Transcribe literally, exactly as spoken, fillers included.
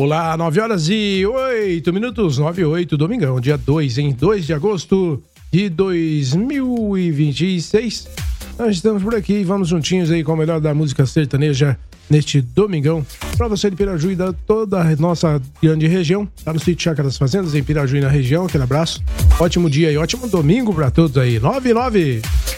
Olá, nove horas e oito minutos, nove e oito, domingão, dia dois, em dois de agosto de dois mil e vinte e seis. Nós estamos por aqui, vamos juntinhos aí com o melhor da música sertaneja neste domingão. Para você de Piraju e da toda a nossa grande região, tá no sítio Chácara das Fazendas, em Piraju e na região, aquele abraço. Ótimo dia e ótimo domingo para todos aí, nove e nove.